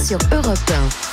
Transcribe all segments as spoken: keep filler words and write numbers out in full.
sur Europe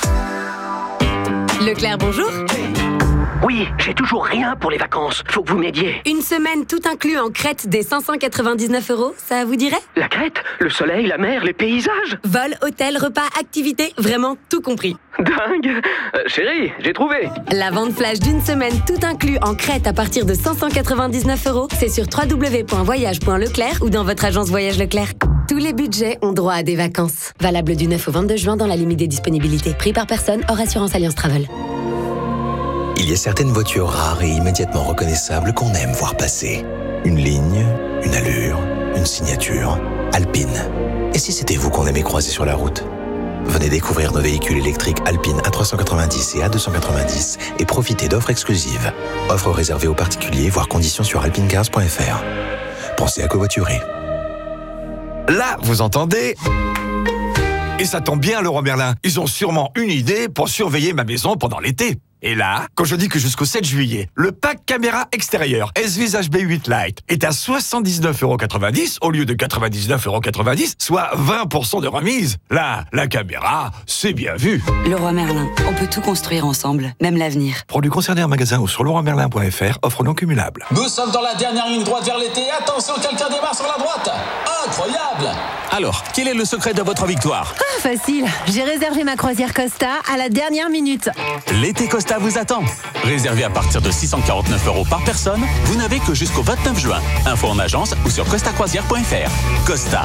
un. Leclerc, bonjour. Oui, j'ai toujours rien pour les vacances. Faut que vous m'aidiez. Une semaine tout inclus en Crète des cinq cent quatre-vingt-dix-neuf euros, ça vous dirait ? La Crète, le soleil, la mer, les paysages. Vol, hôtel, repas, activités, vraiment tout compris. Dingue. euh, Chérie, j'ai trouvé. La vente flash d'une semaine tout inclus en Crète à partir de cinq cent quatre-vingt-dix-neuf euros, c'est sur w w w point voyage point leclerc ou dans votre agence Voyage Leclerc. Tous les budgets ont droit à des vacances. Valable du neuf au vingt-deux juin dans la limite des disponibilités. Prix par personne, hors assurance Alliance Travel. Il y a certaines voitures rares et immédiatement reconnaissables qu'on aime voir passer. Une ligne, une allure, une signature. Alpine. Et si c'était vous qu'on aimait croiser sur la route ? Venez découvrir nos véhicules électriques Alpine A trois cent quatre-vingt-dix et A deux cent quatre-vingt-dix et profitez d'offres exclusives. Offres réservées aux particuliers, voire conditions sur alpinecars point f r. Pensez à covoiturer. Là, vous entendez ? Et ça tombe bien, Leroy Merlin. Ils ont sûrement une idée pour surveiller ma maison pendant l'été. Et là, quand je dis que jusqu'au sept juillet, le pack caméra extérieure S-Vis H B huit Lite est à soixante-dix-neuf euros quatre-vingt-dix au lieu de quatre-vingt-dix-neuf euros quatre-vingt-dix, soit vingt pour cent de remise. Là, la caméra, c'est bien vu. Leroy Merlin, on peut tout construire ensemble, même l'avenir. Produits concernés en magasin ou sur leroy merlin point f r, offre non cumulable. Nous sommes dans la dernière ligne droite vers l'été. Attention, quelqu'un démarre sur la droite. Incroyable! Alors, quel est le secret de votre victoire ? Ah, facile. J'ai réservé ma croisière Costa à la dernière minute. L'été Costa vous attend. Réservé à partir de six cent quarante-neuf euros par personne, vous n'avez que jusqu'au vingt-neuf juin. Info en agence ou sur costa croisière point f r. Costa.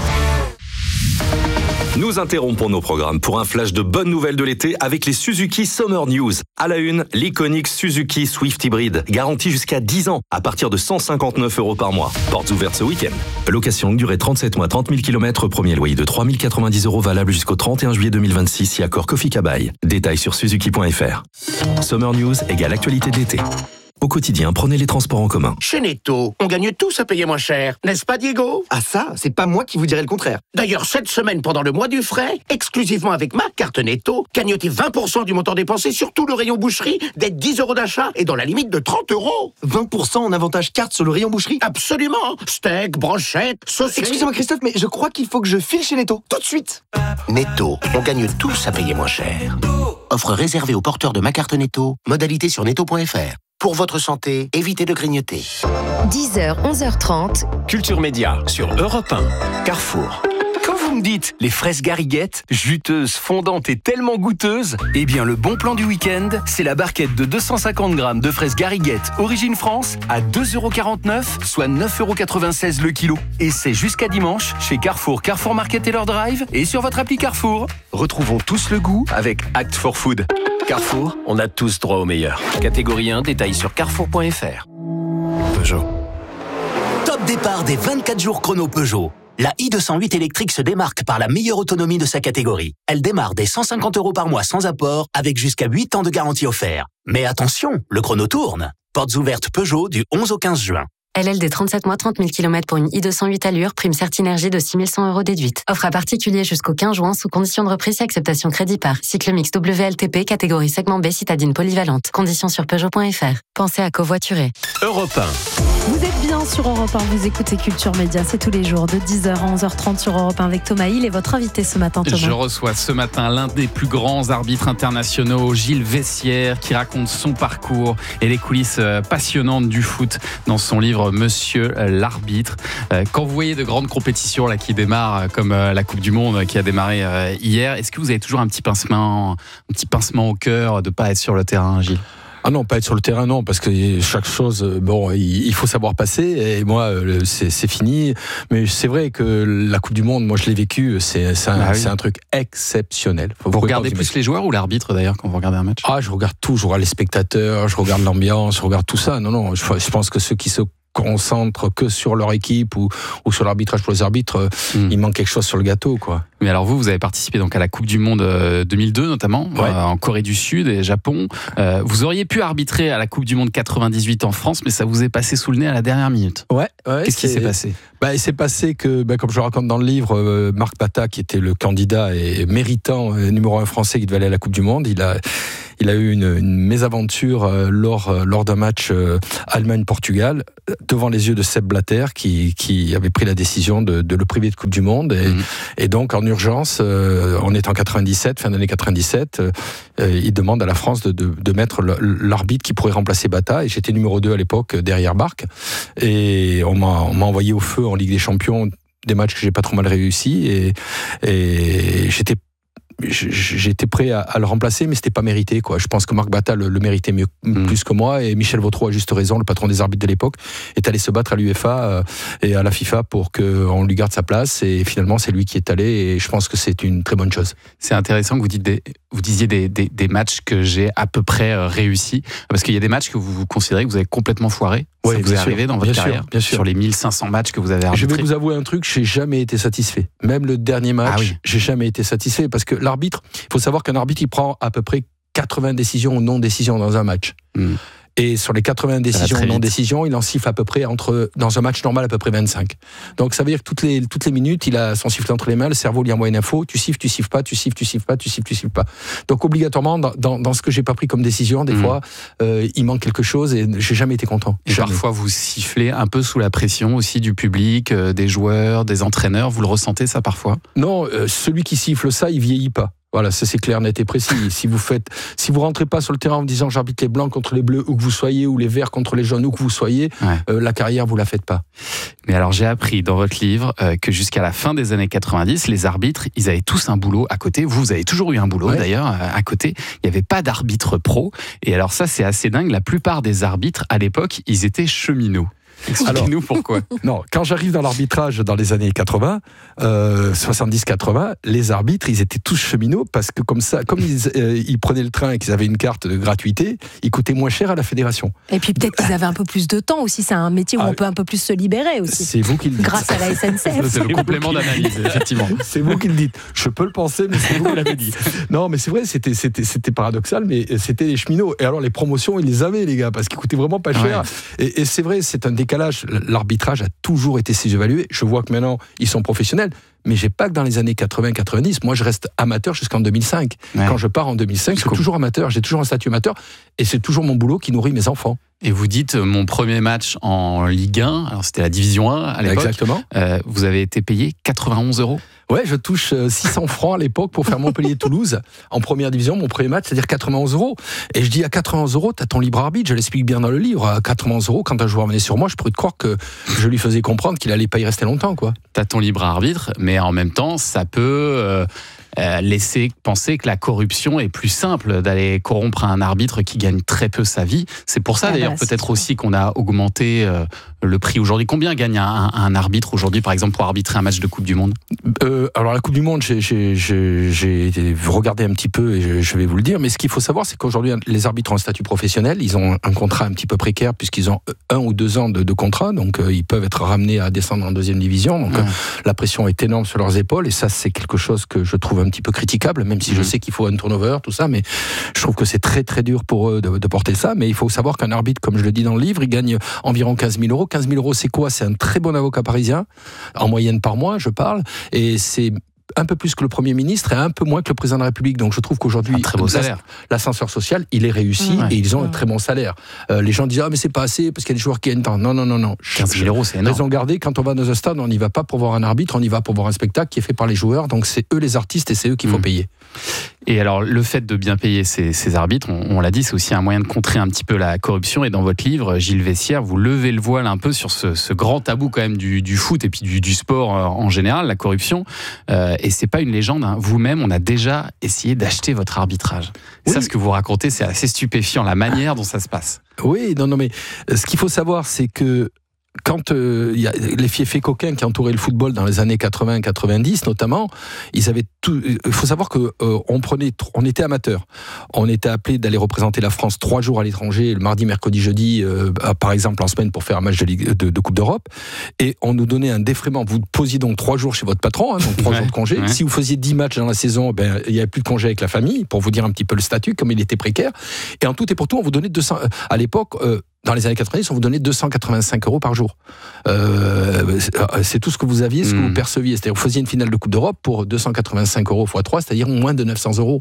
Nous interrompons nos programmes pour un flash de bonnes nouvelles de l'été avec les Suzuki Summer News. À la une, l'iconique Suzuki Swift Hybrid, garantie jusqu'à dix ans, à partir de cent cinquante-neuf euros par mois. Portes ouvertes ce week-end. Location longue durée trente-sept mois, trente mille kilomètres, premier loyer de trois mille quatre-vingt-dix euros valable jusqu'au trente et un juillet deux mille vingt-six, si accord Kofi Kabai. Détails sur suzuki point f r. Summer News égale actualité de l'été. Au quotidien, prenez les transports en commun. Chez Netto, on gagne tous à payer moins cher, n'est-ce pas Diego ? Ah ça, c'est pas moi qui vous dirais le contraire. D'ailleurs, cette semaine, pendant le mois du frais, exclusivement avec ma carte Netto, gagnotez vingt pour cent du montant dépensé sur tout le rayon boucherie, dès dix euros d'achat et dans la limite de trente euros. vingt pour cent en avantage carte sur le rayon boucherie ? Absolument. Steak, brochette, saucisses... Excusez-moi Christophe, mais je crois qu'il faut que je file chez Netto, tout de suite. Netto, on gagne tous à payer moins cher. Offre réservée aux porteurs de ma carte Netto, modalité sur netto point f r. Pour votre santé, évitez de grignoter. dix heures, onze heures trente. Culture Média sur Europe un. Carrefour. Quand vous me dites les fraises gariguettes, juteuses, fondantes et tellement goûteuses, eh bien le bon plan du week-end, c'est la barquette de deux cent cinquante grammes de fraises gariguettes Origine France à deux euros quarante-neuf, soit neuf euros quatre-vingt-seize le kilo. Et c'est jusqu'à dimanche chez Carrefour, Carrefour Market et leur drive et sur votre appli Carrefour. Retrouvons tous le goût avec Act for Food. Carrefour, on a tous droit au meilleur. Catégorie un, détail sur carrefour point f r. Peugeot. Top départ des vingt-quatre jours chrono Peugeot. La i deux cent huit électrique se démarque par la meilleure autonomie de sa catégorie. Elle démarre dès cent cinquante euros par mois sans apport, avec jusqu'à huit ans de garantie offert. Mais attention, le chrono tourne. Portes ouvertes Peugeot du onze au quinze juin. L L D trente-sept mois, trente mille kilomètres pour une i deux cent huit allure, prime Certinergie de six mille cent euros déduite. Offre à particulier jusqu'au quinze juin sous condition de reprise et acceptation crédit par. Cycle mix W L T P, catégorie segment B, citadine polyvalente. Conditions sur Peugeot point f r. Pensez à covoiturer. Europe un. Vous êtes bien sur Europe un, vous écoutez Culture Média, c'est tous les jours de dix heures à onze heures trente sur Europe un avec Thomas Hill et votre invité ce matin, Thomas. Je reçois ce matin l'un des plus grands arbitres internationaux, Gilles Vessière, qui raconte son parcours et les coulisses passionnantes du foot dans son livre Monsieur l'arbitre. Quand vous voyez de grandes compétitions là, qui démarrent, comme la Coupe du Monde qui a démarré hier, est-ce que vous avez toujours un petit pincement, un petit pincement au cœur de ne pas être sur le terrain, Gilles ? Ah non, pas être sur le terrain, non, parce que chaque chose, bon, il faut savoir passer, et moi, c'est, c'est fini. Mais c'est vrai que la Coupe du Monde, moi, je l'ai vécu, c'est, c'est, un, ah oui. c'est un truc exceptionnel. Faut vous regardez plus les joueurs ou l'arbitre, d'ailleurs, quand vous regardez un match ? Ah, je regarde tout, je regarde les spectateurs, je regarde l'ambiance, je regarde tout ça. Non, non, je, je pense que ceux qui se concentrent que sur leur équipe ou, ou sur l'arbitrage pour les arbitres, mmh. il manque quelque chose sur le gâteau, quoi. Mais alors vous, vous avez participé donc à la Coupe du Monde deux mille deux notamment, ouais. euh, en Corée du Sud et Japon. Euh, vous auriez pu arbitrer à la Coupe du Monde quatre-vingt-dix-huit en France, mais ça vous est passé sous le nez à la dernière minute. Ouais. ouais Qu'est-ce qui s'est passé ? Bah, il s'est passé que, bah, comme je le raconte dans le livre, euh, Marc Bata, qui était le candidat et méritant euh, numéro un français qui devait aller à la Coupe du Monde, il a il a eu une, une mésaventure euh, lors, euh, lors d'un match euh, Allemagne-Portugal, devant les yeux de Sepp Blatter, qui, qui avait pris la décision de, de le priver de Coupe du Monde. Et, mmh. et donc, en urgence, euh, on est en quatre-vingt-dix-sept, fin d'année quatre-vingt-dix-sept, euh, il demande à la France de, de, de mettre l'arbitre qui pourrait remplacer Bata. Et j'étais numéro deux à l'époque, derrière Barque. Et on m'a, on m'a envoyé au feu en Ligue des Champions, des matchs que j'ai pas trop mal réussi. Et, et j'étais J'étais prêt à, à le remplacer, mais c'était pas mérité, quoi. Je pense que Marc Bata le, le méritait mieux, mmh. plus que moi, et Michel Vautreau a juste raison, le patron des arbitres de l'époque, est allé se battre à l'UEFA euh, et à la FIFA pour qu'on lui garde sa place, et finalement c'est lui qui est allé, et je pense que c'est une très bonne chose. C'est intéressant que vous, dites des, vous disiez des, des, des matchs que j'ai à peu près euh, réussi, parce qu'il y a des matchs que vous, vous considérez que vous avez complètement foiré. Oui, ça vous est arrivé dans votre bien carrière, sûr, bien sûr. Sur les mille cinq cents matchs que vous avez arbitrés. Je vais vous avouer un truc, j'ai jamais été satisfait. Même le dernier match, ah oui. j'ai jamais été satisfait, parce que l'arbitre, il faut savoir qu'un arbitre, il prend à peu près quatre-vingts décisions ou non-décisions dans un match. Mmh. Et sur les quatre-vingts décisions ou non-décisions, il en siffle à peu près entre, dans un match normal, à peu près vingt-cinq. Donc ça veut dire que toutes les, toutes les minutes, il a son sifflet entre les mains, le cerveau lui envoie une info, tu siffles, tu siffles pas, tu siffles, tu siffles pas, tu siffles, tu siffles pas. Donc obligatoirement, dans, dans, dans ce que j'ai pas pris comme décision, des mmh. fois, euh, il manque quelque chose et j'ai jamais été content. Et jamais. Parfois, vous sifflez un peu sous la pression aussi du public, euh, des joueurs, des entraîneurs. Vous le ressentez ça parfois ? Non, euh, celui qui siffle ça, il vieillit pas. Voilà, ça c'est clair, net et précis. Si vous faites, si vous rentrez pas sur le terrain en disant j'arbitre les blancs contre les bleus où que vous soyez, ou les verts contre les jaunes où que vous soyez, ouais. euh, la carrière vous la faites pas. Mais alors j'ai appris dans votre livre euh, que jusqu'à la fin des années quatre-vingt-dix, les arbitres, ils avaient tous un boulot à côté. Vous, vous avez toujours eu un boulot ouais. d'ailleurs à côté. Il n'y avait pas d'arbitre pro. Et alors ça c'est assez dingue. La plupart des arbitres à l'époque, ils étaient cheminots. Expliquez-nous pourquoi. Non, quand j'arrive dans l'arbitrage dans les années quatre-vingts, euh, soixante-dix quatre-vingts, les arbitres, ils étaient tous cheminots parce que comme ça, comme ils, euh, ils prenaient le train et qu'ils avaient une carte de gratuité, ils coûtaient moins cher à la fédération. Et puis peut-être qu'ils avaient un peu plus de temps aussi. C'est un métier où ah, on peut un peu plus se libérer aussi. C'est vous qui le dites. Grâce à la S N C F. C'est le complément d'analyse, effectivement. C'est vous qui le dites. Je peux le penser, mais c'est vous qui l'avez dit. Non, mais c'est vrai, c'était, c'était, c'était paradoxal, mais c'était les cheminots. Et alors les promotions, ils les avaient, les gars, parce qu'ils coûtaient vraiment pas cher. Ouais. Et, et c'est vrai, c'est un décalage. L'arbitrage a toujours été sous-évalué. Je vois que maintenant, ils sont professionnels. Mais j'ai pas que dans les années quatre-vingts quatre-vingt-dix. Moi, je reste amateur jusqu'en deux mille cinq. Ouais. Quand je pars en deux mille cinq, je suis toujours amateur. J'ai toujours un statut amateur. Et c'est toujours mon boulot qui nourrit mes enfants. Et vous dites, mon premier match en Ligue un, alors c'était la Division un à l'époque. Exactement. Euh, vous avez été payé quatre-vingt-onze euros. Ouais, je touche six cents francs à l'époque pour faire Montpellier-Toulouse en première division, mon premier match, c'est-à-dire quatre-vingt-onze euros. Et je dis à quatre-vingt-onze euros, t'as ton libre arbitre, je l'explique bien dans le livre. À quatre-vingt-onze euros, quand un joueur venait sur moi, je pourrais te croire que je lui faisais comprendre qu'il allait pas y rester longtemps, quoi. T'as ton libre arbitre, mais en même temps, ça peut euh, euh, laisser penser que la corruption est plus simple, d'aller corrompre un arbitre qui gagne très peu sa vie. C'est pour ça, ah d'ailleurs, bah, peut-être aussi qu'on a augmenté euh, le prix aujourd'hui. Combien gagne un, un arbitre aujourd'hui, par exemple, pour arbitrer un match de Coupe du Monde ? euh, Alors, la Coupe du Monde, j'ai, j'ai, j'ai, j'ai regardé un petit peu et je, je vais vous le dire. Mais ce qu'il faut savoir, c'est qu'aujourd'hui, les arbitres ont un statut professionnel. Ils ont un contrat un petit peu précaire puisqu'ils ont un ou deux ans de, de contrat. Donc, euh, ils peuvent être ramenés à descendre en deuxième division. Donc, ouais. euh, la pression est énorme sur leurs épaules. Et ça, c'est quelque chose que je trouve un petit peu critiquable, même si mmh. je sais qu'il faut un turnover, tout ça. Mais je trouve que c'est très, très dur pour eux de, de porter ça. Mais il faut savoir qu'un arbitre, comme je le dis dans le livre, il gagne environ quinze mille euros. quinze mille euros, c'est quoi ? C'est un très bon avocat parisien, en moyenne par mois, je parle. Et c'est un peu plus que le Premier ministre et un peu moins que le Président de la République. Donc je trouve qu'aujourd'hui, un très beau salaire. L'ascenseur social, il est réussi ouais. et ils ont ouais. un très bon salaire. Euh, les gens disent « Ah mais c'est pas assez parce qu'il y a des joueurs qui gagnent tant ». Non, non, non, non. quinze mille euros, c'est énorme. Raison gardée, quand on va dans un stade, on n'y va pas pour voir un arbitre, on y va pour voir un spectacle qui est fait par les joueurs. Donc c'est eux les artistes et c'est eux qu'il faut mmh. payer. Et alors, le fait de bien payer ces, ces arbitres, on, on l'a dit, c'est aussi un moyen de contrer un petit peu la corruption. Et dans votre livre, Gilles Vessière, vous levez le voile un peu sur ce, ce grand tabou quand même du, du foot et puis du, du sport en général, la corruption. Euh, et c'est pas une légende. Hein. Vous-même, on a déjà essayé d'acheter votre arbitrage. Oui. Ça, ce que vous racontez, c'est assez stupéfiant, la manière dont ça se passe. Oui, non, non, mais ce qu'il faut savoir, c'est que quand il euh, y a les fiefés coquins qui entouraient le football dans les années quatre-vingts quatre-vingt-dix notamment, ils avaient tout. Il faut savoir que euh, on prenait, on était amateurs, on était appelé d'aller représenter la France trois jours à l'étranger, le mardi, mercredi, jeudi, euh, par exemple en semaine pour faire un match de, Ligue, de, de Coupe d'Europe, et on nous donnait un défraiement. Vous posiez donc trois jours chez votre patron, hein, donc trois ouais, jours de congé. Ouais. Si vous faisiez dix matchs dans la saison, ben il y avait plus de congé avec la famille, pour vous dire un petit peu le statut comme il était précaire. Et en tout et pour tout, on vous donnait deux cents. À l'époque. Euh, Dans les années quatre-vingt-dix, on vous donnait deux cent quatre-vingt-cinq euros par jour. Euh, c'est tout ce que vous aviez, ce que mmh. vous perceviez. C'est-à-dire que vous faisiez une finale de Coupe d'Europe pour deux cent quatre-vingt-cinq euros fois trois, c'est-à-dire moins de neuf cents euros.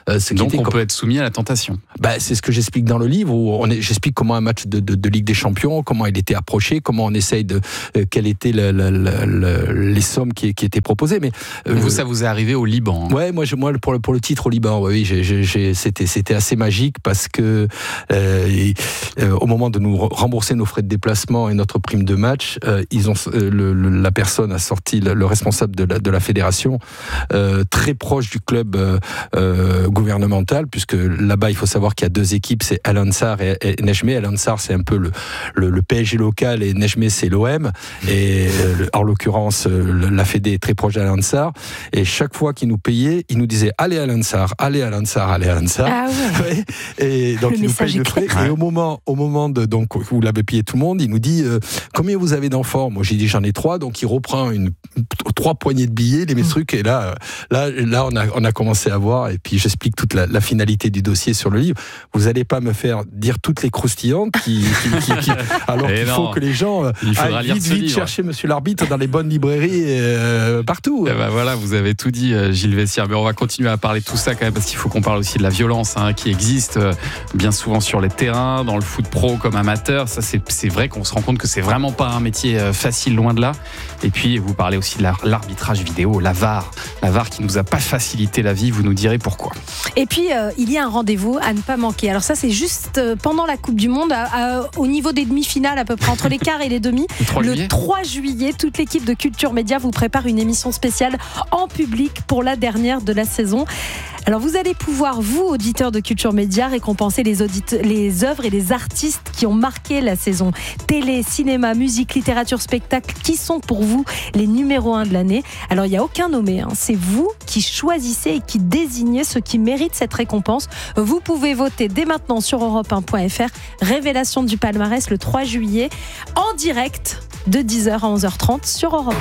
Euh, ce qui Donc était on comme... peut être soumis à la tentation. Bah, c'est ce que j'explique dans le livre, où on est, j'explique comment un match de, de, de Ligue des Champions, comment il était approché, comment on essaye de... Euh, quelles étaient le, le, le, le, les sommes qui, qui étaient proposées. Mais, euh, vous, ça vous est arrivé au Liban? Hein. Ouais, moi, je, moi pour, le, pour le titre au Liban, oui, j'ai, j'ai, c'était, c'était assez magique parce que euh, et, euh, au moment de nous rembourser nos frais de déplacement et notre prime de match, euh, ils ont, euh, le, le, la personne a sorti, le, le responsable de la, de la fédération, euh, très proche du club euh, euh, gouvernemental, puisque là-bas, il faut savoir qu'il y a deux équipes, c'est Al Ansar et, et Nejmeh. Al Ansar, c'est un peu le, le, le P S G local, et Nejmeh, c'est l'O M. Et euh, en l'occurrence, euh, la Fédé est très proche d'Al Ansar. Et chaque fois qu'il nous payait, il nous disait « Allez Al Ansar, allez Al Ansar, allez Al Ansar ». Ah ouais. Et donc, le il nous paye le frais. Et au moment, au moment de, donc, où l'avait payé tout le monde, il nous dit euh, « Combien vous avez d'enfants ?» Moi, j'ai dit « J'en ai trois ». Donc, il reprend une, trois poignées de billets, les mes mmh. trucs. Et là, là, là on, a, on a commencé à voir. Et puis, j'explique toute la, la finalité du dossier sur le livre. Vous n'allez pas me faire dire toutes les croustillantes qui, qui, qui, qui, alors et qu'il non. faut que les gens aillent vite, vite chercher Monsieur l'arbitre dans les bonnes librairies euh, partout. Et ben voilà, vous avez tout dit, Gilles Vessière. Mais on va continuer à parler de tout ça quand même, parce qu'il faut qu'on parle aussi de la violence hein, qui existe euh, bien souvent sur les terrains, dans le foot pro comme amateur. Ça, c'est, c'est vrai qu'on se rend compte que c'est vraiment pas un métier euh, facile, loin de là. Et puis, vous parlez aussi de la, l'arbitrage vidéo, la V A R. La V A R qui nous a pas facilité la vie, vous nous direz pourquoi. Et puis, euh, il y a un rendez-vous à ne pas manquer. Alors ça, c'est juste euh, pendant la Coupe du Monde, à, à, au niveau des demi-finales à peu près, entre les quarts et les demi. Le trois juillet, le trois juillet, toute l'équipe de Culture Média vous prépare une émission spéciale en public pour la dernière de la saison. Alors vous allez pouvoir, vous, auditeurs de Culture Média, récompenser les, audite- les œuvres et les artistes qui ont marqué la saison. Télé, cinéma, musique, littérature, spectacle, qui sont pour vous les numéros un de l'année. Alors il n'y a aucun nommé, hein. C'est vous qui choisissez et qui désignez ceux qui méritent cette récompense. Vous pouvez voter dès maintenant sur europe un point f r. Révélation du palmarès le trois juillet, en direct de dix heures à onze heures trente sur Europe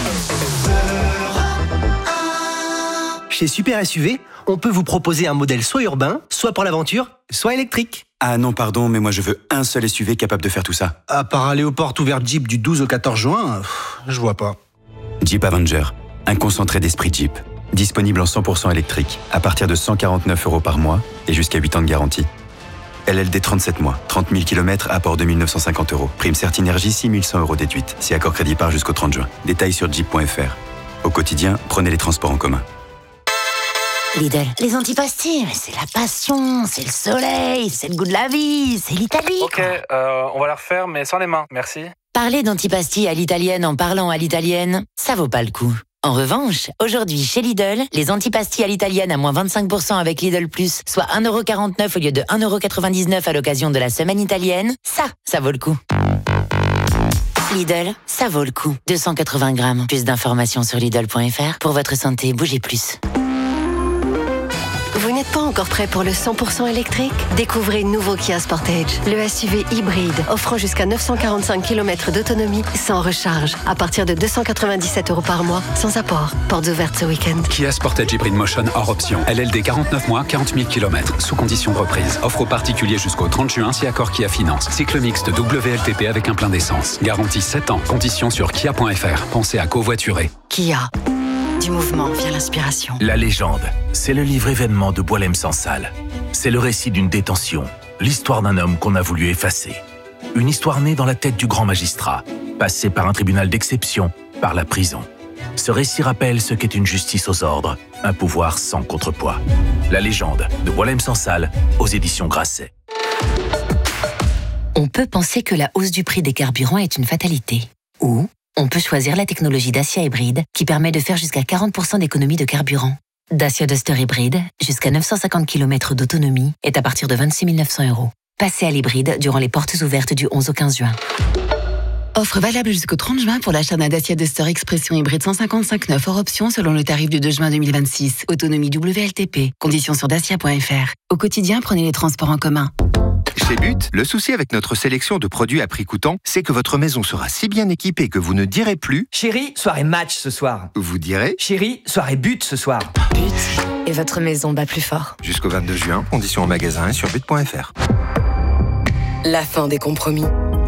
un. Chez Super S U V, on peut vous proposer un modèle soit urbain, soit pour l'aventure, soit électrique. Ah non, pardon, mais moi je veux un seul S U V capable de faire tout ça. À part aller aux portes ouvertes Jeep du douze au quatorze juin, pff, je vois pas. Jeep Avenger, un concentré d'esprit Jeep. Disponible en cent pour cent électrique, à partir de cent quarante-neuf euros par mois et jusqu'à huit ans de garantie. L L D trente-sept mois, trente mille kilomètres, apport deux mille neuf cent cinquante euros. Prime Certinergie, six mille cent euros déduite. Si accord crédit par jusqu'au trente juin. Détails sur jeep point f r. Au quotidien, prenez les transports en commun. Lidl, les antipastilles, c'est la passion, c'est le soleil, c'est le goût de la vie, c'est l'Italie. Ok, euh, on va la refaire, mais sans les mains, merci. Parler d'antipastilles à l'italienne en parlant à l'italienne, ça vaut pas le coup. En revanche, aujourd'hui chez Lidl, les antipastilles à l'italienne à moins vingt-cinq pour cent avec Lidl Plus, soit un euro quarante-neuf au lieu de un euro quatre-vingt-dix-neuf à l'occasion de la semaine italienne, ça, ça vaut le coup. Lidl, ça vaut le coup. deux cent quatre-vingts grammes. Plus d'informations sur Lidl point f r. Pour votre santé, bougez plus. Vous n'êtes pas encore prêt pour le cent pour cent électrique ? Découvrez le nouveau Kia Sportage, le S U V hybride offrant jusqu'à neuf cent quarante-cinq kilomètres d'autonomie sans recharge, à partir de deux cent quatre-vingt-dix-sept euros par mois, sans apport. Portes ouvertes ce week-end. Kia Sportage Hybrid Motion hors option. L L D quarante-neuf mois, quarante mille kilomètres, sous condition de reprise. Offre aux particuliers jusqu'au trente juin si accord Kia Finance. Cycle mixte W L T P avec un plein d'essence. Garantie sept ans. Conditions sur kia point f r. Pensez à covoiturer. Kia. Du mouvement vient l'inspiration. La légende, c'est le livre événement de Boualem Sansal. C'est le récit d'une détention, l'histoire d'un homme qu'on a voulu effacer. Une histoire née dans la tête du grand magistrat, passée par un tribunal d'exception, par la prison. Ce récit rappelle ce qu'est une justice aux ordres, un pouvoir sans contrepoids. La légende de Boualem Sansal, aux éditions Grasset. On peut penser que la hausse du prix des carburants est une fatalité. Ou on peut choisir la technologie Dacia hybride qui permet de faire jusqu'à quarante pour cent d'économie de carburant. Dacia Duster hybride, jusqu'à neuf cent cinquante kilomètres d'autonomie, est à partir de vingt-six mille neuf cents euros. Passez à l'hybride durant les portes ouvertes du onze au quinze juin. Offre valable jusqu'au trente juin pour l'achat d'un Dacia Duster Expression hybride cent cinquante-cinq neuf hors option selon le tarif du deux juin deux mille vingt-six. Autonomie W L T P. Conditions sur dacia point f r. Au quotidien, prenez les transports en commun. Chez But, le souci avec notre sélection de produits à prix coûtant, c'est que votre maison sera si bien équipée que vous ne direz plus « Chérie, soirée match ce soir ». Vous direz « Chérie, soirée but ce soir ». But, et votre maison bat plus fort. Jusqu'au vingt-deux juin, conditions en magasin et sur but point f r. La fin des compromis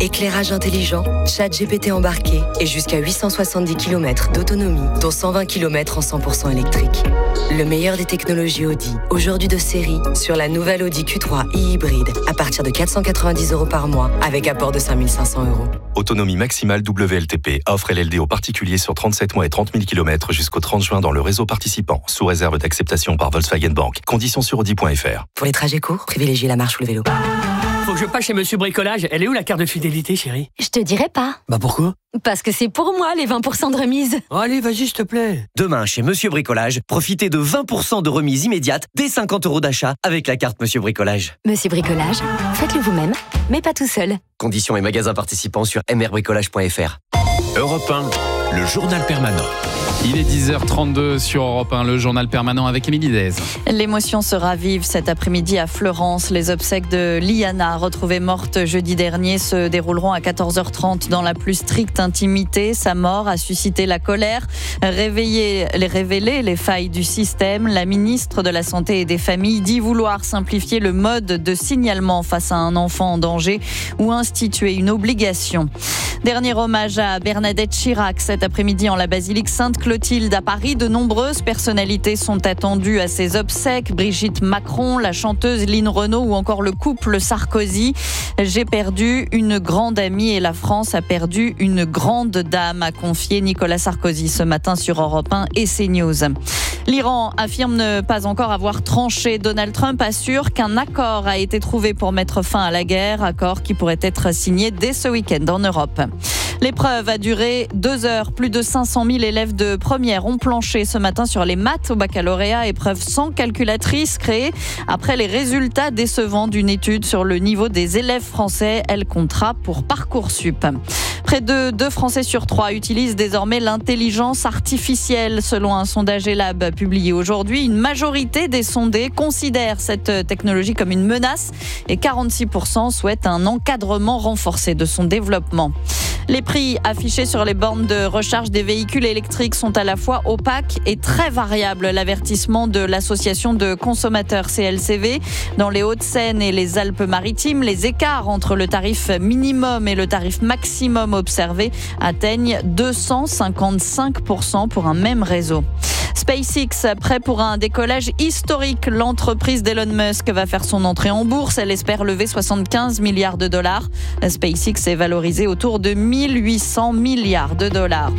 éclairage intelligent, chat G P T embarqué et jusqu'à huit cent soixante-dix kilomètres d'autonomie, dont cent vingt kilomètres en cent pour cent électrique. Le meilleur des technologies Audi, aujourd'hui de série, sur la nouvelle Audi Q trois e-hybride, à partir de quatre cent quatre-vingt-dix euros par mois, avec apport de cinq mille cinq cents euros. Autonomie maximale W L T P. Offre L L D aux particuliers sur trente-sept mois et trente mille kilomètres jusqu'au trente juin dans le réseau participant, sous réserve d'acceptation par Volkswagen Bank. Conditions sur audi point f r. Pour les trajets courts, privilégiez la marche ou le vélo. Faut que je passe chez Monsieur Bricolage. Elle est où la carte de fidélité, chérie? Je te dirai pas. Bah pourquoi? Parce que c'est pour moi les vingt pour cent de remise. Oh, allez, vas-y, s'il te plaît. Demain, chez Monsieur Bricolage, profitez de vingt pour cent de remise immédiate dès cinquante euros d'achat avec la carte Monsieur Bricolage. Monsieur Bricolage, faites-le vous-même, mais pas tout seul. Conditions et magasins participants sur m r bricolage point f r. Europe un, le journal permanent. Il est dix heures trente-deux sur Europe un, le journal permanent avec Émilie Dez. L'émotion se ravive cet après-midi à Fleurance. Les obsèques de Liana, retrouvée morte jeudi dernier, se dérouleront à quatorze heures trente dans la plus stricte intimité. Sa mort a suscité la colère, réveillé, les révélé les failles du système. La ministre de la Santé et des Familles dit vouloir simplifier le mode de signalement face à un enfant en danger ou instituer une obligation. Dernier hommage à Bernadette Chirac cet après-midi en la basilique Sainte-Clotilde à Paris. De nombreuses personnalités sont attendues à ses obsèques. Brigitte Macron, la chanteuse Line Renaud ou encore le couple Sarkozy. J'ai perdu une grande amie et la France a perdu une grande dame, a confié Nicolas Sarkozy ce matin sur Europe un et CNews. L'Iran affirme ne pas encore avoir tranché. Donald Trump assure qu'un accord a été trouvé pour mettre fin à la guerre, accord qui pourrait être signé dès ce week-end en Europe. L'épreuve a duré deux heures. Plus de cinq cent mille élèves de première ont planché ce matin sur les maths au baccalauréat, épreuve sans calculatrice créée après les résultats décevants d'une étude sur le niveau des élèves français. Elle comptera pour Parcoursup. Près de deux Français sur trois utilisent désormais l'intelligence artificielle. Selon un sondage Elab publié aujourd'hui, une majorité des sondés considèrent cette technologie comme une menace et quarante-six pour cent souhaitent un encadrement renforcé de son développement. Les prix affichés sur les bornes de recharge des véhicules électriques sont à la fois opaques et très variables. L'avertissement de l'association de consommateurs C L C V. Dans les Hauts-de-Seine et les Alpes-Maritimes, les écarts entre le tarif minimum et le tarif maximum observé atteignent deux cent cinquante-cinq pour cent pour un même réseau. SpaceX, prêt pour un décollage historique. L'entreprise d'Elon Musk va faire son entrée en bourse. Elle espère lever soixante-quinze milliards de dollars. SpaceX est valorisé autour de mille huit cents milliards de dollars.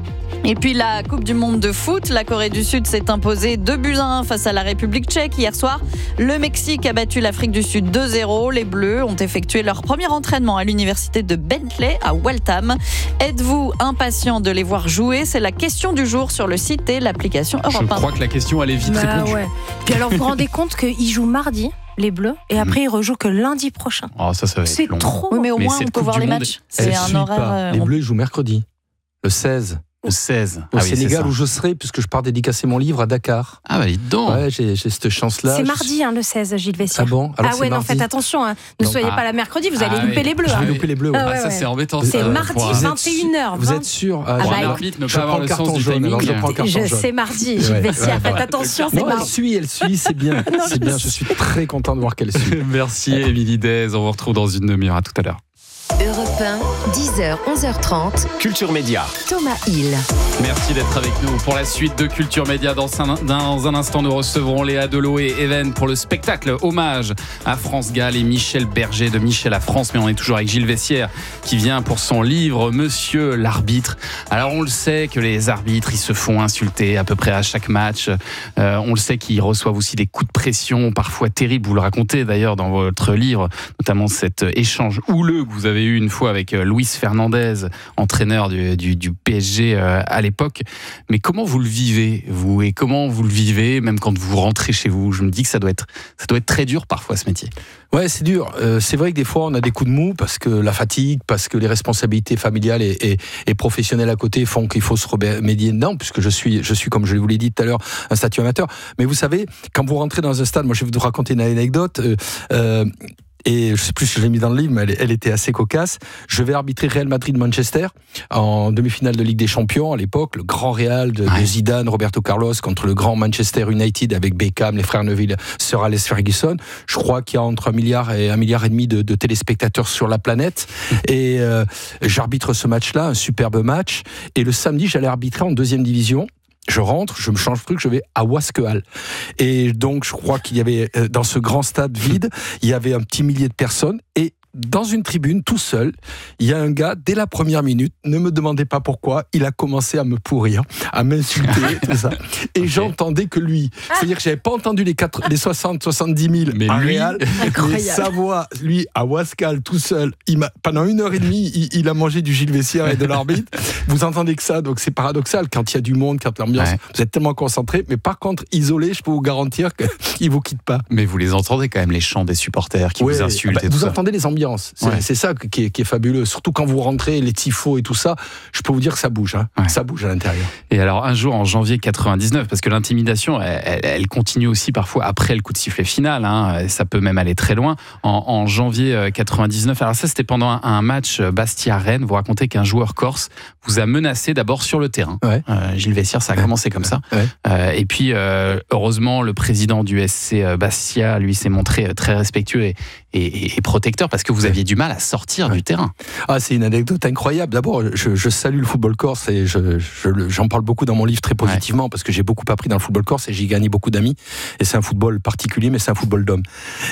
Et puis la Coupe du Monde de foot, la Corée du Sud s'est imposée deux buts à un face à la République tchèque hier soir. Le Mexique a battu l'Afrique du Sud deux zéro. Les Bleus ont effectué leur premier entraînement à l'université de Bentley à Waltham. Êtes-vous impatient de les voir jouer? C'est la question du jour sur le site et l'application Europe un. Je crois que la question elle est vite bah, répondue. Ouais. Puis alors vous vous rendez compte qu'ils jouent mardi, les Bleus, et après mmh. ils rejouent que lundi prochain. Oh, ça, ça va être c'est long. trop. Oui, mais au mais moins on peut voir les matchs. C'est un horaire. Euh, Les on... Bleus ils jouent mercredi, le seize. Le seize. Au ah oui, Sénégal, où je serai, puisque je pars dédicacer mon livre à Dakar. Ah bah dis donc. Ouais, j'ai, j'ai cette chance-là. C'est mardi, hein, le seize, Gilles Vessière. Ah bon? Alors ah ouais, non, faites attention. Hein. Ne non. soyez ah. pas là mercredi, vous allez ah louper oui. les Bleus. Je vais hein. louper les Bleus. Ah, Ah, ouais, ça ouais. c'est embêtant. C'est ça. mardi, vingt et une heures. Vous êtes sûr? Ah, Pour bah, un arbitre, ne je pas avoir prends le le carton sens du jaune. timing. Alors je prends le carton jaune. C'est mardi, Gilles Ouais, Vessière. ouais, Faites ouais. attention, c'est non, mardi. elle suit, elle suit, c'est bien. Non, c'est bien, je suis très content de voir qu'elle suit. Merci Émilie Dez, on vous retrouve dans une demi-heure, à tout à l'heure. Europe un, dix heures, onze heures trente. Culture Média. Thomas Hill. Merci d'être avec nous pour la suite de Culture Média. Dans un, dans un instant, nous recevrons Léa Delot et Even pour le spectacle hommage à France Gall et Michel Berger de Michel à France. Mais on est toujours avec Gilles Vessière qui vient pour son livre Monsieur l'arbitre. Alors on le sait que les arbitres, ils se font insulter à peu près à chaque match. Euh, on le sait qu'ils reçoivent aussi des coups de pression parfois terribles. Vous le racontez d'ailleurs dans votre livre, notamment cet échange houleux que vous avez eu une fois avec Luis Fernandez, entraîneur du, du, du P S G euh, à l'époque. Mais comment vous le vivez, vous, et comment vous le vivez, même quand vous rentrez chez vous? Je me dis que ça doit être, ça doit être très dur parfois, ce métier. Ouais, c'est dur. Euh, c'est vrai que des fois, on a des coups de mou parce que la fatigue, parce que les responsabilités familiales et, et, et professionnelles à côté font qu'il faut se remédier dedans, puisque je suis, je suis, comme je vous l'ai dit tout à l'heure, un statut amateur. Mais vous savez, quand vous rentrez dans un stade, moi je vais vous raconter une anecdote. Euh, euh, et je ne sais plus si je l'ai mis dans le livre, mais elle, elle était assez cocasse. Je vais arbitrer Real Madrid-Manchester en demi-finale de Ligue des Champions à l'époque, le grand Real de, ouais. de Zidane, Roberto Carlos contre le grand Manchester United avec Beckham, les frères Neville, Sir Alex Ferguson. Je crois qu'il y a entre un milliard et un milliard et demi de, de téléspectateurs sur la planète. Et euh, j'arbitre ce match-là, un superbe match. Et le samedi, j'allais arbitrer en deuxième division. Je rentre, je me change de truc, je vais à Wasquehal. Et donc, je crois qu'il y avait, dans ce grand stade vide, il y avait un petit millier de personnes. Et dans une tribune, tout seul, il y a un gars, dès la première minute, ne me demandez pas pourquoi, il a commencé à me pourrir, à m'insulter, tout ça. Et okay. j'entendais que lui. C'est-à-dire que je n'avais pas entendu les, quatre, les soixante, soixante-dix mille mais à lui, Real, mais sa voix, lui, à Wasquehal, tout seul, il m'a, pendant une heure et demie, il, il a mangé du Gilles Vessière et de l'arbitre. Vous entendez que ça, donc c'est paradoxal. Quand il y a du monde, quand l'ambiance, ouais. vous êtes tellement concentré, mais par contre, isolé, je peux vous garantir qu'il ne vous quitte pas. Mais vous les entendez quand même, les chants des supporters qui ouais, vous insultent bah, et tout vous ça. Vous entendez les ambiances. C'est, ouais. c'est ça qui est, qui est fabuleux. Surtout quand vous rentrez, les tifos et tout ça, je peux vous dire que ça bouge. Hein. Ouais. Ça bouge à l'intérieur. Et alors, un jour, en janvier quatre-vingt-dix-neuf, parce que l'intimidation, elle, elle, elle continue aussi parfois après le coup de sifflet final. Hein, ça peut même aller très loin. En, en janvier quatre-vingt-dix-neuf, alors ça, c'était pendant un, un match Bastia-Rennes. Vous racontez qu'un joueur corse vous a menacé d'abord sur le terrain. Ouais. Euh, Gilles Vessière, ça a ouais. commencé comme ça. Ouais. Euh, et puis, euh, heureusement, le président du S C Bastia, lui, s'est montré très respectueux et, et, et protecteur parce que vous aviez du mal à sortir ouais. du terrain. Ah, c'est une anecdote incroyable. D'abord, je, je salue le football corse et je, je, j'en parle beaucoup dans mon livre très positivement ouais. parce que j'ai beaucoup appris dans le football corse et j'ai gagné beaucoup d'amis. Et c'est un football particulier, mais c'est un football d'hommes.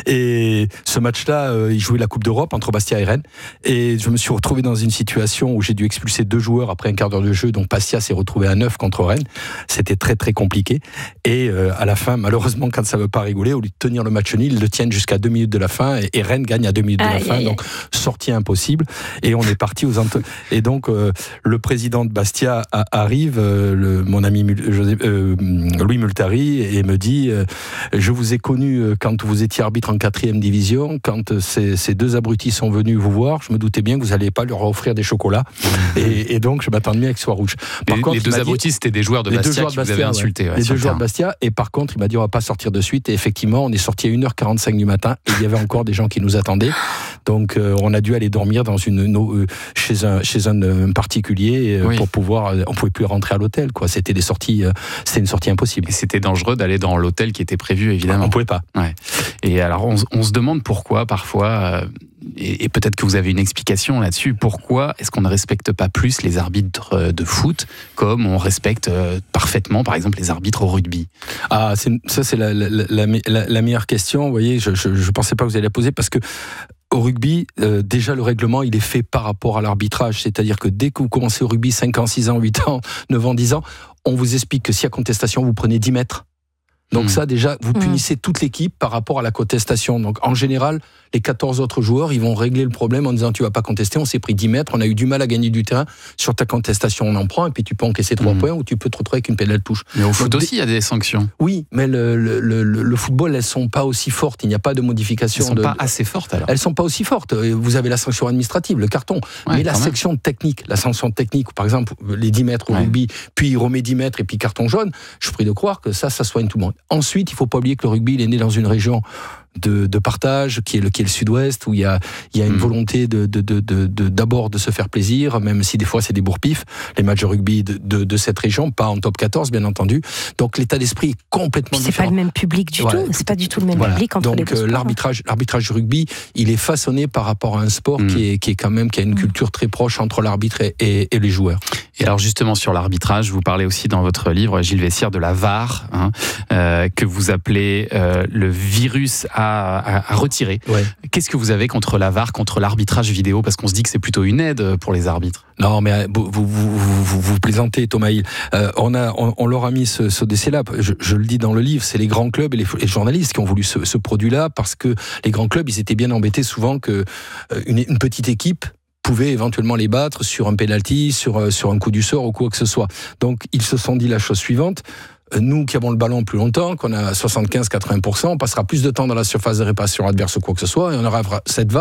Et ce match-là, euh, il jouait la Coupe d'Europe entre Bastia et Rennes. Et je me suis retrouvé dans une situation où j'ai dû expulser deux joueurs après un quart d'heure de jeu. Donc Bastia s'est retrouvé à neuf contre Rennes. C'était très très compliqué. Et euh, à la fin, malheureusement, quand ça ne veut pas rigoler, au lieu de tenir le match nul, ils le tiennent jusqu'à deux minutes de la fin. Et, et Rennes gagne à deux minutes de la ah, fin. Yeah, donc sortie impossible. Et on est parti aux Anto- Et donc euh, le président de Bastia a, arrive, euh, le, mon ami José, euh, Louis Multari, et me dit euh, je vous ai connu quand vous étiez arbitre en quatrième division, quand ces, ces deux abrutis sont venus vous voir, je me doutais bien que vous n'alliez pas leur offrir des chocolats. et, et donc je m'attendais bien qu'ils soient rouges. Par les, contre, les deux abrutis, dit, c'était des joueurs de Bastia joueurs qui de Bastia, vous avaient insulté. Ouais, ouais, les deux joueurs de Bastia. Et par contre, il m'a dit on va pas sortir de suite. Et effectivement, on est sorti à une heure quarante-cinq du matin et il y avait encore des gens qui nous attendaient. Donc euh, on a dû aller dormir dans une, no, euh, chez un, chez un, un particulier euh, oui. pour pouvoir. On pouvait plus rentrer à l'hôtel, quoi. C'était des sorties, euh, c'était une sortie impossible. Et c'était dangereux d'aller dans l'hôtel qui était prévu, évidemment. On pouvait pas. Ouais. Et alors on, on se demande pourquoi parfois. Euh, Et, et peut-être que vous avez une explication là-dessus. Pourquoi est-ce qu'on ne respecte pas plus les arbitres de foot comme on respecte parfaitement, par exemple, les arbitres au rugby ? Ah, c'est, ça c'est la, la, la, la, la meilleure question. Vous voyez, je ne pensais pas que vous alliez la poser parce que au rugby, euh, déjà le règlement, il est fait par rapport à l'arbitrage. C'est-à-dire que dès que vous commencez au rugby, cinq ans, six ans, huit ans, neuf ans, dix ans, on vous explique que s'il y a contestation, vous prenez dix mètres. Donc mmh. ça, déjà, vous punissez mmh. toute l'équipe par rapport à la contestation. Donc en général, les quatorze autres joueurs, ils vont régler le problème en disant tu vas pas contester, on s'est pris dix mètres, on a eu du mal à gagner du terrain, sur ta contestation on en prend, et puis tu peux encaisser trois mmh. points ou tu peux te retrouver avec une pénale touche. Mais au foot Donc, aussi, il y a des sanctions. Oui, mais le, le, le, le football, elles sont pas aussi fortes, il n'y a pas de modification. Elles sont de, pas assez fortes alors. Elles sont pas aussi fortes. Vous avez la sanction administrative, le carton, ouais, mais la sanction technique, la sanction technique, par exemple, les dix mètres au ouais. rugby, puis il remet dix mètres et puis carton jaune, je prie de croire que ça, ça soigne tout le monde. Ensuite, il faut pas oublier que le rugby, il est né dans une région de, de partage, qui est le, qui est le sud-ouest, où il y a, il y a une mmh. volonté de, de, de, de, de, d'abord de se faire plaisir, même si des fois c'est des bourre-pifs, les matchs de rugby de, de, de cette région, pas en top quatorze, bien entendu. Donc l'état d'esprit est complètement Puis c'est différent. C'est pas le même public du voilà. tout, c'est pas du tout le même voilà. public entre Donc, les deux sports. Donc l'arbitrage, l'arbitrage du rugby, il est façonné par rapport à un sport mmh. qui, est, qui est quand même, qui a une mmh. culture très proche entre l'arbitre et, et, et les joueurs. Et alors justement sur l'arbitrage, vous parlez aussi dans votre livre, Gilles Vessière, de la V A R, hein, euh, que vous appelez euh, le virus à, à, à retirer. Ouais. Qu'est-ce que vous avez contre la V A R, contre l'arbitrage vidéo ? Parce qu'on se dit que c'est plutôt une aide pour les arbitres. Non, mais vous vous, vous, vous, vous plaisantez, Thomas Hill. Euh, on, a, on, on leur a mis ce, ce décès-là. Je, je le dis dans le livre, c'est les grands clubs et les, les journalistes qui ont voulu ce, ce produit-là, parce que les grands clubs, ils étaient bien embêtés souvent qu'une une petite équipe pouvaient éventuellement les battre sur un penalty, sur, sur un coup du sort ou quoi que ce soit. Donc ils se sont dit la chose suivante: nous qui avons le ballon plus longtemps, qu'on a soixante-quinze à quatre-vingts pour cent, on passera plus de temps dans la surface de réparation adverse ou quoi que ce soit, et on aura cette V A R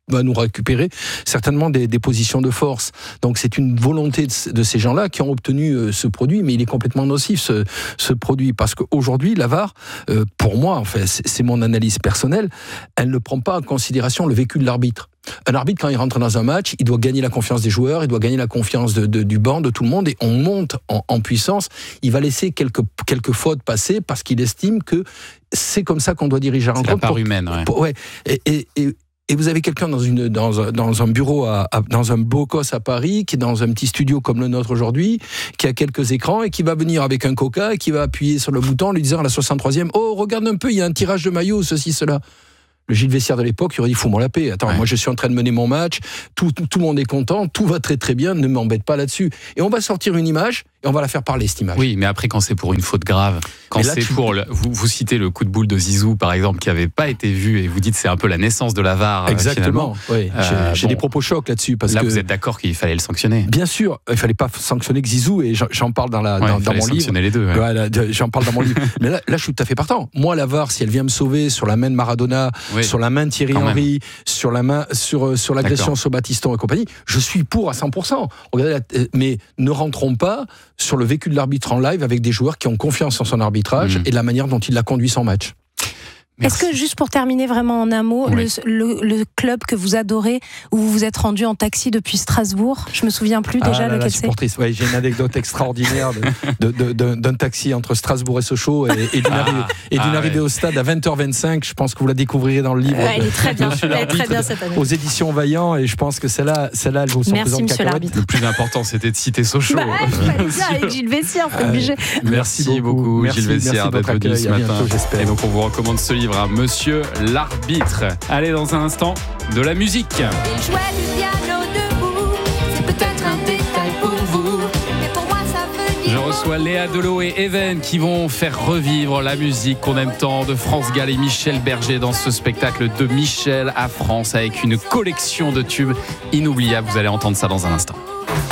va nous récupérer certainement des, des positions de force. Donc c'est une volonté de, de ces gens-là qui ont obtenu euh, ce produit, mais il est complètement nocif ce, ce produit, parce qu'aujourd'hui la V A R, euh, pour moi, en fait, c'est, c'est mon analyse personnelle, elle ne prend pas en considération le vécu de l'arbitre. Un arbitre, quand il rentre dans un match, il doit gagner la confiance des joueurs, il doit gagner la confiance de, de, du banc, de tout le monde, et on monte en, en puissance. Il va laisser quelques, quelques fautes passer parce qu'il estime que c'est comme ça qu'on doit diriger un rencontre. C'est la part humaine, ouais. Pour, ouais. Et, et, et, et vous avez quelqu'un dans, une, dans, un, dans un bureau, à, à, dans un beau cos à Paris, qui est dans un petit studio comme le nôtre aujourd'hui, qui a quelques écrans et qui va venir avec un coca et qui va appuyer sur le bouton en lui disant à la soixante-troisième « Oh, regarde un peu, il y a un tirage de maillot, ceci, cela ». Le Gilles Vessière de l'époque, il aurait dit, fous-moi la paix. Attends, ouais. moi je suis en train de mener mon match, tout, tout, tout le monde est content, tout va très très bien, ne m'embête pas là-dessus. Et on va sortir une image, et on va la faire parler, cette image. Oui, mais après, quand c'est pour une faute grave, quand là, c'est tu... pour... Le, vous, vous citez le coup de boule de Zizou, par exemple, qui n'avait pas été vu, et vous dites c'est un peu la naissance de la V A R. Exactement, oui. Euh, j'ai, j'ai bon, des propos chocs là-dessus. Parce là, que... vous êtes d'accord qu'il fallait le sanctionner? Bien sûr, il ne fallait pas sanctionner que Zizou, et j'en, j'en parle dans, la, ouais, dans, dans mon livre. sanctionner les deux. Ouais. Ouais, là, j'en parle dans mon livre. Mais là, là, je suis tout à fait partant. Moi, la V A R, si elle vient me sauver sur la main de Maradona, oui, sur la main de Thierry Henry, sur, la main, sur, sur l'agression D'accord. sur Battiston et compagnie, je suis pour à cent pour cent. Regardez la, mais ne rentrons pas sur le vécu de l'arbitre en live avec des joueurs qui ont confiance en son arbitrage mmh. et de la manière dont il a conduit son match. Merci. Est-ce que, juste pour terminer vraiment en un mot, oui. le, le, le club que vous adorez, où vous vous êtes rendu en taxi depuis Strasbourg, je me souviens plus déjà ah là, lequel c'est. Ouais, j'ai une anecdote extraordinaire de, de, de, d'un taxi entre Strasbourg et Sochaux et, et d'une, ah, arrivée, et d'une ah, arrivée ouais. au stade à vingt heures vingt-cinq. Je pense que vous la découvrirez dans le livre. Ouais, elle est très bien, elle est très bien cette année. Aux éditions Vaillant, et je pense que celle-là, celle-là elle vaut son pesant de cacahuètes. Le plus important, c'était de citer Sochaux. Bah, bien, avec Gilles Vessière, c'est obligé. Merci beaucoup, Gilles Vessière, d'être venu ce matin. Et donc, on vous recommande ce livre, Monsieur l'arbitre. Allez, dans un instant, de la musique. Il jouait du piano debout, c'est peut-être un détail pour vous, mais pour moi ça veut dire... Je reçois Léa Delot et Even qui vont faire revivre la musique qu'on aime tant de France Gall et Michel Berger dans ce spectacle de Michel à France avec une collection de tubes inoubliables. Vous allez entendre ça dans un instant.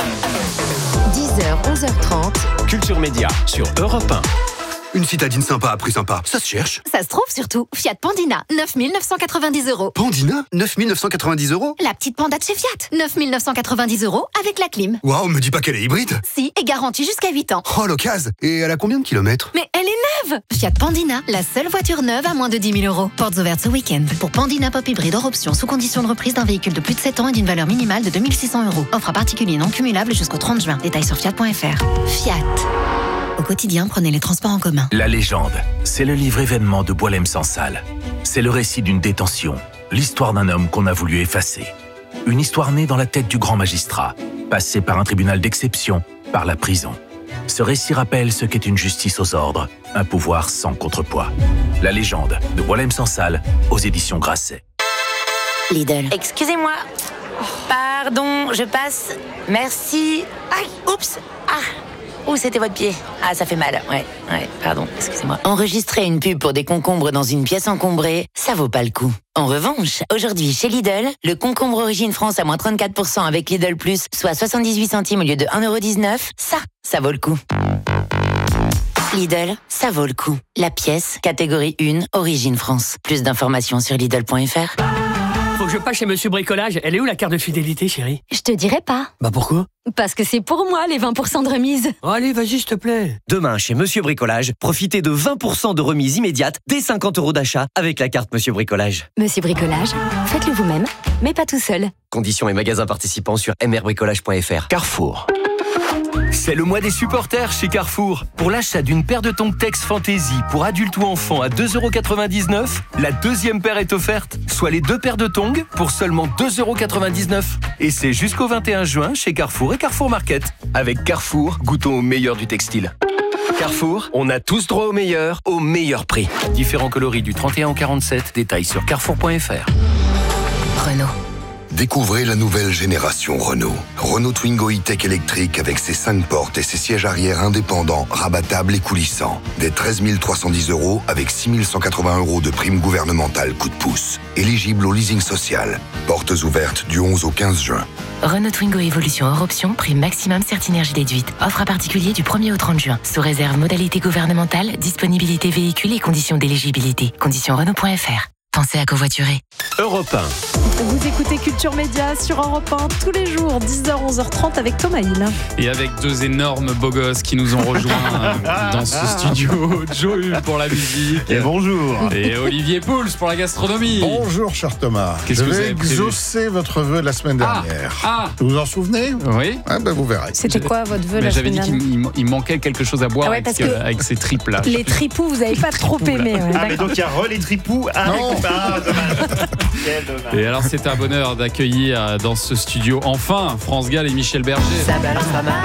dix heures, onze heures trente. Culture Média sur Europe un. Une citadine sympa à prix sympa, ça se cherche. Ça se trouve surtout. Fiat Pandina, neuf mille neuf cent quatre-vingt-dix euros. Pandina, neuf mille neuf cent quatre-vingt-dix euros. La petite Panda de chez Fiat, neuf mille neuf cent quatre-vingt-dix euros avec la clim. Waouh, me dis pas qu'elle est hybride. Si, et garantie jusqu'à huit ans. Oh, l'occasion. Et elle a combien de kilomètres? Mais elle est neuve. Fiat Pandina, la seule voiture neuve à moins de dix mille euros. Portes ouvertes ce week-end. Pour Pandina Pop hybride hors option, sous condition de reprise d'un véhicule de plus de sept ans et d'une valeur minimale de deux mille six cents euros. Offre à particulier non cumulable jusqu'au trente juin. Détails sur fiat point f r. Fiat. Au quotidien, prenez les transports en commun. La légende, c'est le livre événement de Boualem Sansal. C'est le récit d'une détention, l'histoire d'un homme qu'on a voulu effacer. Une histoire née dans la tête du grand magistrat, passée par un tribunal d'exception, par la prison. Ce récit rappelle ce qu'est une justice aux ordres, un pouvoir sans contrepoids. La légende de Boualem Sansal, aux éditions Grasset. Lidl. Excusez-moi. Pardon, je passe. Merci. Aïe, oups. Ah. Où c'était votre pied? Ah, ça fait mal. Ouais, ouais, pardon, excusez-moi. Enregistrer une pub pour des concombres dans une pièce encombrée, ça vaut pas le coup. En revanche, aujourd'hui, chez Lidl, le concombre Origine France à moins trente-quatre pour cent avec Lidl Plus, soit soixante-dix-huit centimes au lieu de un euro dix-neuf, ça, ça vaut le coup. Lidl, ça vaut le coup. La pièce, catégorie un, Origine France. Plus d'informations sur Lidl point f r. Faut que je passe chez Monsieur Bricolage. Elle est où la carte de fidélité, chérie? Je te dirai pas. Bah pourquoi? Parce que c'est pour moi les vingt pour cent de remise. Oh, allez, vas-y, s'il te plaît. Demain, chez Monsieur Bricolage, profitez de vingt pour cent de remise immédiate dès cinquante euros d'achat avec la carte Monsieur Bricolage. Monsieur Bricolage, faites-le vous-même, mais pas tout seul. Conditions et magasins participants sur m r bricolage point f r. Carrefour. C'est le mois des supporters chez Carrefour. Pour l'achat d'une paire de tongs Tex Fantasy pour adultes ou enfants à deux euros quatre-vingt-dix-neuf, la deuxième paire est offerte, soit les deux paires de tongs pour seulement deux euros quatre-vingt-dix-neuf. Et c'est jusqu'au vingt et un juin chez Carrefour et Carrefour Market. Avec Carrefour, goûtons au meilleur du textile. Carrefour, on a tous droit au meilleur, au meilleur prix. Différents coloris du trente et un au quarante-sept, détails sur carrefour point f r. Renault. Découvrez la nouvelle génération Renault. Renault Twingo e-Tech électrique avec ses cinq portes et ses sièges arrière indépendants, rabattables et coulissants. Des treize mille trois cent dix euros avec six mille cent quatre-vingts euros de prime gouvernementale coup de pouce. Éligible au leasing social. Portes ouvertes du onze au quinze juin. Renault Twingo Évolution hors option, prime maximum Certinergie déduite. Offre à particulier du premier au trente juin. Sous réserve modalité gouvernementale, disponibilité véhicule et conditions d'éligibilité. Conditions Renault point f r. Pensez à covoiturer. Europe un. Vous écoutez Culture Média sur Europe un tous les jours, dix heures, onze heures trente avec Thomas Hill. Et avec deux énormes beaux gosses qui nous ont rejoints dans ce studio. Joe Hull pour la musique. Et bonjour. Et Olivier Pouls pour la gastronomie. Bonjour, cher Thomas. Qu'est-ce Je que vous vais avez prévu? exaucer votre vœu la semaine dernière. Ah, ah. Vous vous en souvenez? Oui. Ah ben vous verrez. C'était quoi votre vœu Mais la j'avais semaine dit qu'il dernière il manquait quelque chose à boire Ah ouais, avec, parce ce- que avec ces tripes là. Les tripous, vous n'avez pas trop aimé. Ouais, Ah, mais d'accord. donc il y a re les tripous. Ah, non. Ah, dommage. Quel dommage. Et alors c'est un bonheur d'accueillir dans ce studio enfin France Gall et Michel Berger. Ça balance pas mal.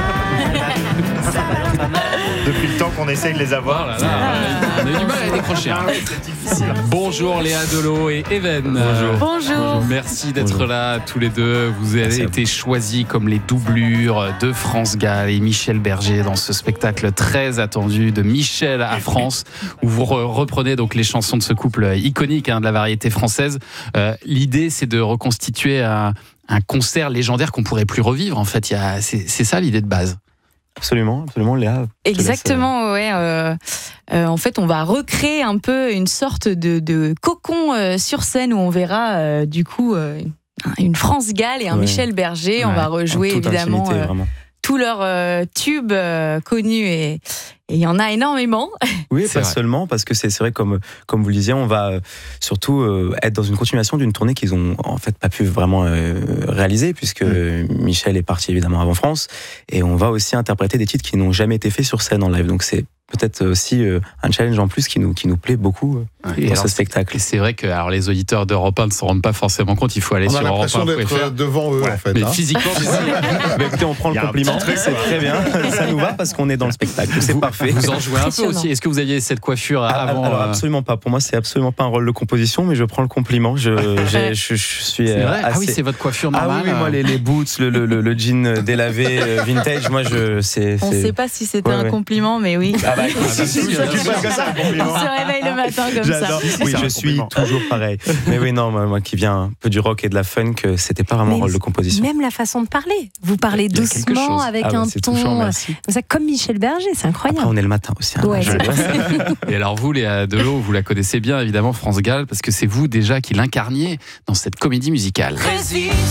Ça balance pas mal. Depuis le temps qu'on essaye de les avoir. Oh là là, on a eu du mal à les décrocher. hein. Ah oui, c'est difficile. Bonjour Léa Delot et Even. Bonjour. Bonjour. Merci d'être là tous les deux. Vous avez été choisis comme les doublures de France Gall et Michel Berger dans ce spectacle très attendu de Michel à France, où vous re- reprenez donc les chansons de ce couple iconique hein, de la variété française. Euh, l'idée, c'est de reconstituer un, un concert légendaire qu'on pourrait plus revivre. En fait, il y a, c'est, c'est ça l'idée de base. Absolument, absolument, Léa. je te laisse, Exactement, ouais. Euh, euh, en fait, on va recréer un peu une sorte de, de cocon euh, sur scène où on verra euh, du coup euh, une France Gall et un Ouais. Michel Berger. On Ouais, va rejouer en toute évidemment intimité, euh, vraiment. tous leurs euh, tubes euh, connus et et il y en a énormément. Oui, C'est pas vrai. seulement, parce que c'est c'est vrai, comme, comme vous le disiez, on va euh, surtout euh, être dans une continuation d'une tournée qu'ils ont en fait pas pu vraiment euh, réaliser, puisque Mm. Michel est parti évidemment avant France, et on va aussi interpréter des titres qui n'ont jamais été faits sur scène en live. Donc c'est peut-être aussi euh, un challenge en plus qui nous, qui nous plaît beaucoup euh, Et dans alors, ce spectacle. Et c'est vrai que alors, les auditeurs d'Europe un ne se rendent pas forcément compte. Il faut aller On a sur Europe l'impression un point d'être F R. devant eux, en fait. Mais hein. physiquement, Bah, écoutez, on prend Il y le a un compliment, petit truc, c'est quoi. très bien, ça nous va parce qu'on est dans le spectacle, c'est parfait. vous en jouez un peu aussi. Est-ce que vous aviez cette coiffure Ah, avant alors euh, absolument pas. Pour moi, c'est absolument pas un rôle de composition, mais je prends le compliment. Je, j'ai- je, je suis. C'est euh, vrai assez... Ah oui, c'est votre coiffure Ah normale. oui, oui, moi les, les boots, le, le, le, le jean délavé euh, vintage, moi je c'est. On ne c'est- sait pas si c'était Ouais, un ouais. compliment, mais oui. Ah bah, écoute, si, si, si, Ça, bien tu sûr. penses que ça, un On compliment. se réveille le matin comme ça. J'adore. Si, Oui, c'est je un suis compliment. toujours pareil. Mais oui, non, moi, moi qui viens un peu du rock et de la funk, c'était pas vraiment un Mais rôle de composition. Même la façon de parler. Vous parlez Il y a quelque doucement chose. avec Ah bah, un c'est ton. touchant, euh, merci. comme ça, comme Michel Berger, c'est incroyable. Après, on est le matin aussi. hein. Ouais, Je- c'est vrai. Et alors vous, Léa Delot, vous la connaissez bien évidemment, France Gall, parce que c'est vous déjà qui l'incarniez dans cette comédie musicale. Résiste.